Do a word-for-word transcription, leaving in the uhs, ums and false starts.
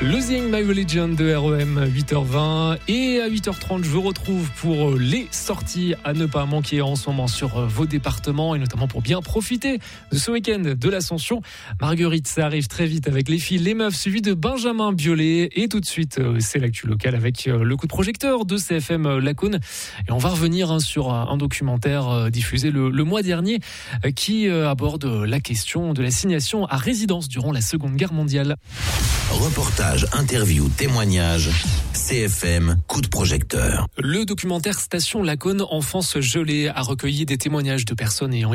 Losing My Religion de R E M, huit heures vingt. Et à huit heures trente, je vous retrouve pour les sorties à ne pas manquer en ce moment sur vos départements et notamment pour bien profiter de ce week-end de l'Ascension. Marguerite, ça arrive très vite avec les filles, les meufs, suivi de Benjamin Biolay. Et tout de suite, c'est l'actu locale avec le coup de projecteur de C F M Lacoune. Et on va revenir sur un documentaire diffusé le, le mois dernier qui aborde la question de l'assignation à résidence durant la Seconde Guerre mondiale. Reportage, interview, témoignage, C F M, coup de projecteur. Le documentaire Station Lacaune, enfance gelée, a recueilli des témoignages de personnes ayant